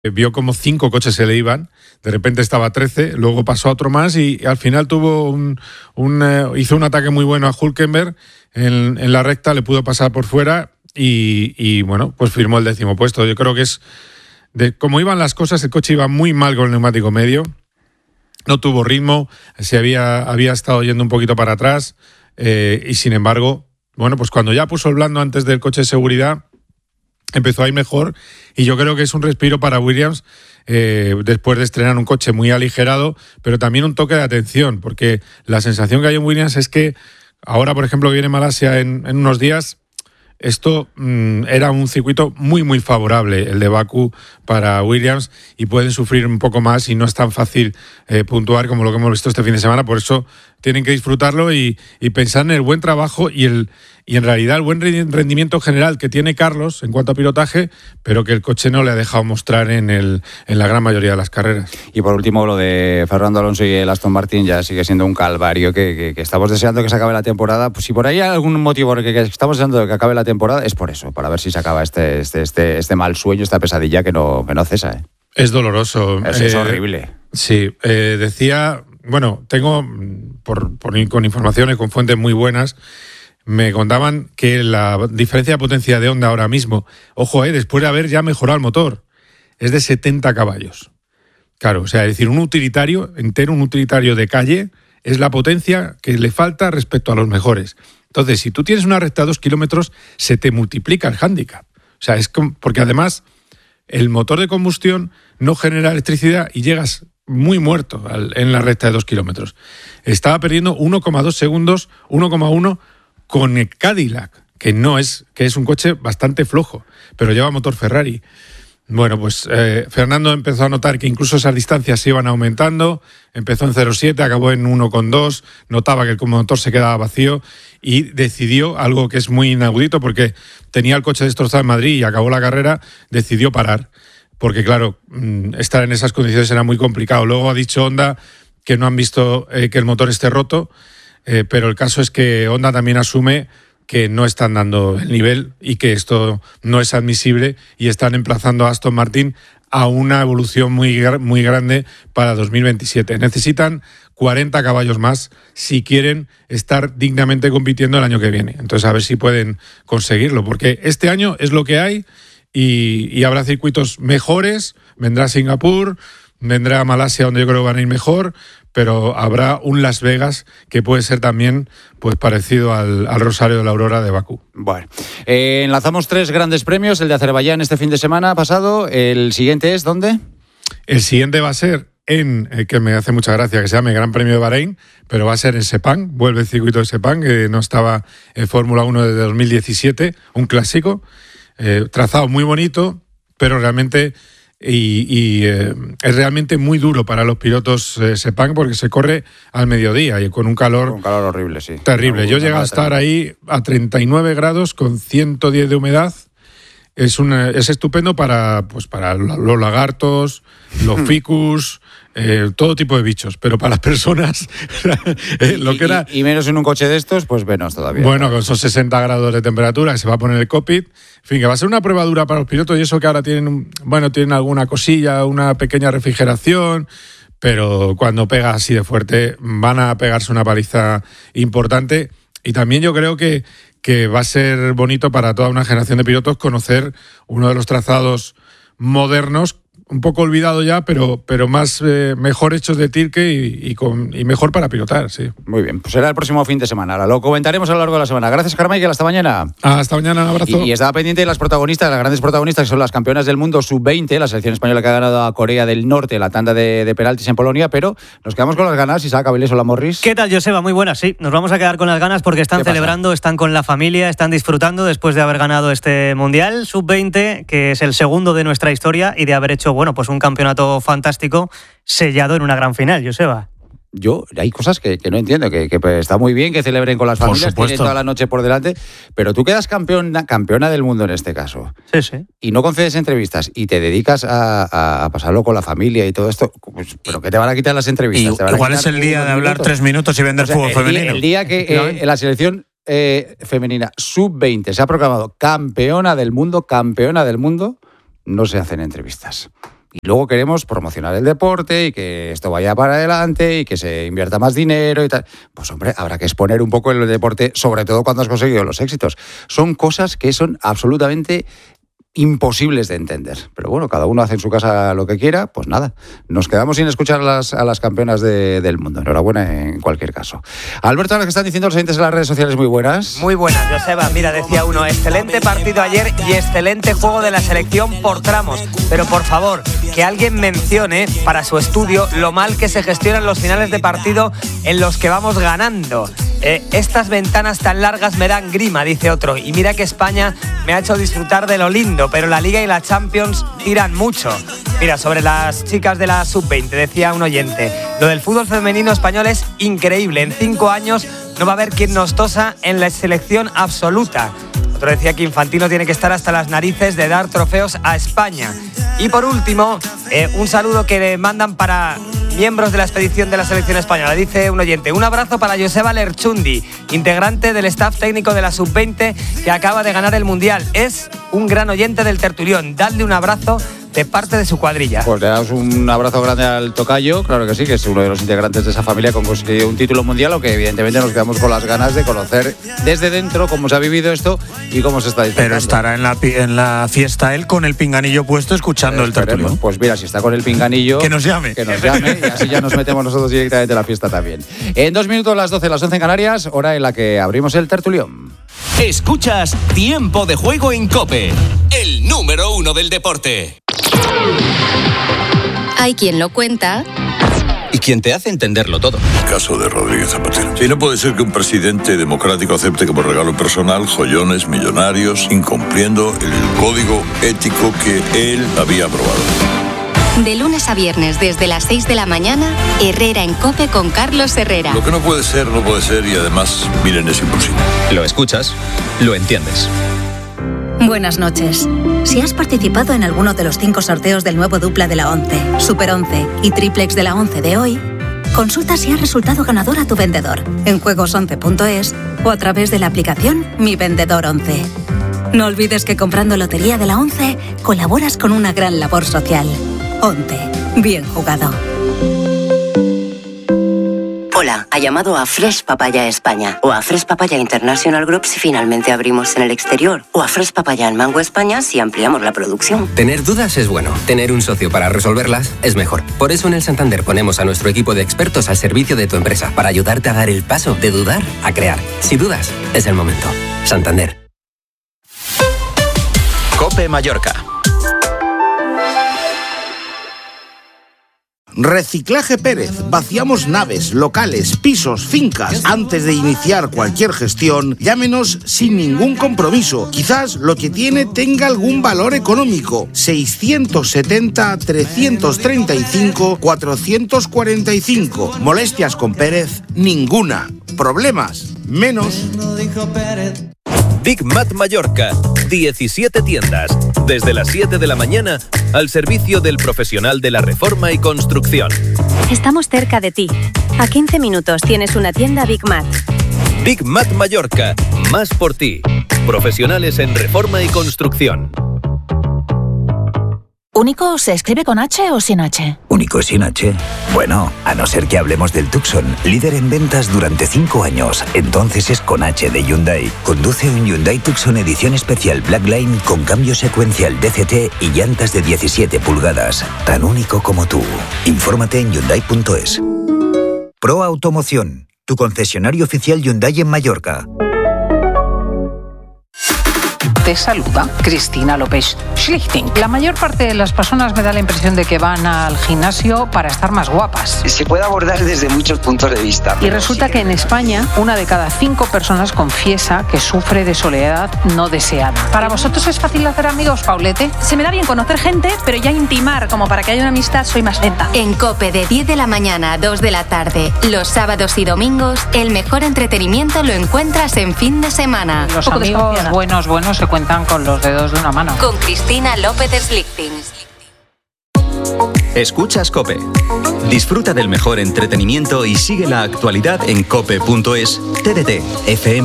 vio como 5 coches se le iban, de repente estaba 13, luego pasó a otro más y al final tuvo hizo un ataque muy bueno a Hülkenberg en la recta, le pudo pasar por fuera y bueno, pues firmó el 10º puesto. Yo creo que como iban las cosas, el coche iba muy mal con el neumático medio, no tuvo ritmo, se había estado yendo un poquito para atrás y sin embargo, bueno, pues cuando ya puso el blando antes del coche de seguridad, empezó a ir mejor y yo creo que es un respiro para Williams después de estrenar un coche muy aligerado, pero también un toque de atención, porque la sensación que hay en Williams es que ahora, por ejemplo, viene Malasia en unos días. Esto era un circuito muy, muy favorable, el de Bakú, para Williams, y pueden sufrir un poco más y no es tan fácil puntuar como lo que hemos visto este fin de semana. Por eso tienen que disfrutarlo y pensar en el buen trabajo y en realidad el buen rendimiento general que tiene Carlos en cuanto a pilotaje, pero que el coche no le ha dejado mostrar en la gran mayoría de las carreras. Y por último, lo de Fernando Alonso y el Aston Martin ya sigue siendo un calvario que estamos deseando que se acabe la temporada. Pues si por ahí hay algún motivo que estamos deseando que acabe la temporada, es por eso, para ver si se acaba este mal sueño, esta pesadilla que no cesa. Es doloroso. Es horrible. Sí, decía, bueno, tengo con informaciones, con fuentes muy buenas, me contaban que la diferencia de potencia de Honda ahora mismo, ojo, después de haber ya mejorado el motor, es de 70 caballos. Claro, o sea, es decir, un utilitario entero, un utilitario de calle, es la potencia que le falta respecto a los mejores. Entonces, si tú tienes una recta de 2 kilómetros, se te multiplica el hándicap. O sea, porque además el motor de combustión no genera electricidad y llegas muy muerto en la recta de 2 kilómetros. Estaba perdiendo 1,2 segundos, 1,1 con el Cadillac, que es un coche bastante flojo, pero lleva motor Ferrari. Bueno, pues Fernando empezó a notar que incluso esas distancias se iban aumentando, empezó en 0,7, acabó en 1,2, notaba que el motor se quedaba vacío y decidió, algo que es muy inaudito porque tenía el coche destrozado en Madrid y acabó la carrera, decidió parar, porque claro, estar en esas condiciones era muy complicado. Luego ha dicho Honda que no han visto que el motor esté roto, pero el caso es que Honda también asume que no están dando el nivel y que esto no es admisible y están emplazando a Aston Martin a una evolución muy grande para 2027. Necesitan 40 caballos más si quieren estar dignamente compitiendo el año que viene. Entonces, a ver si pueden conseguirlo, porque este año es lo que hay y habrá circuitos mejores, vendrá Singapur, vendrá Malasia, donde yo creo que van a ir mejor, pero habrá un Las Vegas que puede ser también pues parecido al Rosario de la Aurora de Bakú. Bueno, enlazamos 3 grandes premios, el de Azerbaiyán este fin de semana pasado, el siguiente es ¿dónde? El siguiente va a ser que me hace mucha gracia que se llame Gran Premio de Bahrein, pero va a ser en Sepang, vuelve el circuito de Sepang, que no estaba en Fórmula 1 desde 2017, un clásico, trazado muy bonito, pero realmente es realmente muy duro para los pilotos Sepang porque se corre al mediodía y con un calor horrible, sí. Terrible. Yo llegué a estar ahí a 39 grados con 110 de humedad. Es estupendo para los lagartos, los ficus, todo tipo de bichos, pero para las personas lo que era... Y menos en un coche de estos, pues menos todavía. Bueno, con esos 60 grados de temperatura que se va a poner el cockpit, en fin, que va a ser una prueba dura para los pilotos y eso que ahora tienen alguna cosilla, una pequeña refrigeración, pero cuando pega así de fuerte van a pegarse una paliza importante y también yo creo que va a ser bonito para toda una generación de pilotos conocer uno de los trazados modernos, un poco olvidado ya, pero más mejor hechos de Tirke y mejor para pilotar, sí. Muy bien, pues será el próximo fin de semana. Ahora lo comentaremos a lo largo de la semana. Gracias, Carmichael, hasta mañana. Hasta mañana, un abrazo. Y estaba pendiente de las grandes protagonistas, que son las campeonas del mundo sub-20, la selección española que ha ganado a Corea del Norte la tanda de penaltis en Polonia, pero nos quedamos con las ganas. Isaac Avilés, hola Morris. ¿Qué tal, Joseba? Muy buenas, sí. Nos vamos a quedar con las ganas porque están celebrando, están con la familia, están disfrutando después de haber ganado este Mundial sub-20, que es el segundo de nuestra historia, y de haber hecho, pues un campeonato fantástico sellado en una gran final, Joseba. Hay cosas que no entiendo, que está muy bien que celebren con las familias, tienen toda la noche por delante, pero tú quedas campeona del mundo en este caso. Sí. Y no concedes entrevistas y te dedicas a pasarlo con la familia y todo esto, pues, pero que te van a quitar las entrevistas. Igual es el día de hablar 3 minutos y vender fútbol femenino. El día que la selección femenina sub-20 se ha proclamado campeona del mundo, no se hacen entrevistas. y luego queremos promocionar el deporte y que esto vaya para adelante y que se invierta más dinero y tal. Pues hombre, habrá que exponer un poco el deporte, sobre todo cuando has conseguido los éxitos. Son cosas que son absolutamente imposibles de entender. Pero bueno, cada uno hace en su casa lo que quiera, pues nada. Nos quedamos sin escuchar a las campeonas del mundo. Enhorabuena en cualquier caso. Alberto, lo que están diciendo los oyentes en las redes sociales, muy buenas. Muy buenas, Joseba. Mira, decía uno, excelente partido ayer y excelente juego de la selección por tramos. Pero por favor, que alguien mencione para su estudio lo mal que se gestionan los finales de partido en los que vamos ganando. Estas ventanas tan largas me dan grima, dice otro. Y mira que España me ha hecho disfrutar de lo lindo, pero la Liga y la Champions tiran mucho. Mira, sobre las chicas de la Sub-20, decía un oyente, lo del fútbol femenino español es increíble. En 5 años no va a haber quien nos tosa en la selección absoluta. Otro decía que Infantino tiene que estar hasta las narices de dar trofeos a España. Y por último, un saludo que le mandan para miembros de la expedición de la selección española. Dice un oyente, un abrazo para Joseba Lerchundi, integrante del staff técnico de la Sub-20 que acaba de ganar el Mundial. Es un gran oyente del tertulión. Dadle un abrazo de parte de su cuadrilla. Pues le damos un abrazo grande al tocayo, claro que sí, que es uno de los integrantes de esa familia con conseguido un título mundial, aunque evidentemente nos quedamos con las ganas de conocer desde dentro cómo se ha vivido esto y cómo se está disfrutando. Pero estará en la fiesta él con el pinganillo puesto escuchando el tertulión. Pues mira, si está con el pinganillo... Que nos llame. Que nos llame y así ya nos metemos nosotros directamente en la fiesta también. En 2 minutos, las 12, las 11 en Canarias, hora en la que abrimos el tertulión. Escuchas Tiempo de Juego en COPE, el número 1 del deporte. Hay quien lo cuenta Y quien te hace entenderlo todo. Caso de Rodríguez Zapatero. Sí, no puede ser que un presidente democrático acepte como regalo personal joyones millonarios, incumpliendo el código ético que él había aprobado. De lunes a viernes desde las 6 de la mañana, Herrera en COPE con Carlos Herrera. Lo que no puede ser y además, miren, es imposible. Lo escuchas, lo entiendes. Buenas noches. Si has participado en alguno de los 5 sorteos del nuevo dupla de la 11, Super 11 y Triplex de la 11 de hoy, consulta si has resultado ganador a tu vendedor en juegos11.es o a través de la aplicación Mi Vendedor 11. No olvides que comprando Lotería de la 11 colaboras con una gran labor social. 11. Bien jugado. Hola, ha llamado a Fresh Papaya España o a Fresh Papaya International Group si finalmente abrimos en el exterior o a Fresh Papaya en Mango España si ampliamos la producción. Tener dudas es bueno, tener un socio para resolverlas es mejor. Por eso en el Santander ponemos a nuestro equipo de expertos al servicio de tu empresa para ayudarte a dar el paso de dudar a crear. Si dudas, es el momento. Santander. COPE Mallorca. Reciclaje Pérez. Vaciamos naves, locales, pisos, fincas. Antes de iniciar cualquier gestión, llámenos sin ningún compromiso. Quizás lo que tiene tenga algún valor económico. 670-335-445. Molestias con Pérez, ninguna. Problemas, menos. Big Mat Mallorca, 17 tiendas, desde las 7 de la mañana, al servicio del profesional de la reforma y construcción. Estamos cerca de ti. A 15 minutos tienes una tienda Big Mat. Big Mat Mallorca, más por ti. Profesionales en reforma y construcción. ¿Único se escribe con H o sin H? ¿Único sin H? Bueno, a no ser que hablemos del Tucson, líder en ventas durante 5 años. Entonces es con H de Hyundai. Conduce un Hyundai Tucson edición especial Blackline con cambio secuencial DCT y llantas de 17 pulgadas. Tan único como tú. Infórmate en Hyundai.es. Pro Automoción, tu concesionario oficial Hyundai en Mallorca. Te saluda Cristina López Schlichting. La mayor parte de las personas me da la impresión de que van al gimnasio para estar más guapas. Se puede abordar desde muchos puntos de vista. Y resulta que en España, 1 de cada 5 personas confiesa que sufre de soledad no deseada. ¿Para vosotros es fácil hacer amigos, Paulete? Se me da bien conocer gente, pero ya intimar, como para que haya una amistad, soy más lenta. En COPE de 10 de la mañana a 2 de la tarde, los sábados y domingos, el mejor entretenimiento lo encuentras en fin de semana. Los amigos buenos se cuentan con los dedos de una mano. Con Cristina López Schlichting. Escuchas COPE. Disfruta del mejor entretenimiento y sigue la actualidad en cope.es, TDT, FM.